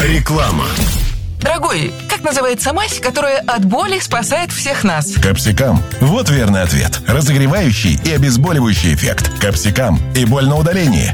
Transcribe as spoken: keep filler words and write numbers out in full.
Реклама. Дорогой, как называется мазь, которая от боли спасает всех нас? Капсикам. Вот верный ответ. Разогревающий и обезболивающий эффект. Капсикам. И боль на удалении.